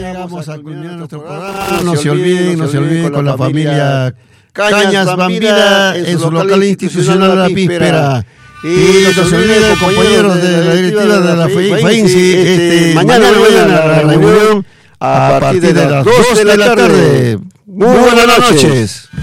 Llegamos a culminar nuestro programa. No se olviden con la familia Cañas Bambina en su local institucional La Píspera. Y no se olviden, compañeros de la directiva de la FEINSI, mañana la reunión a partir de las 2 de la tarde. Muy buenas noches.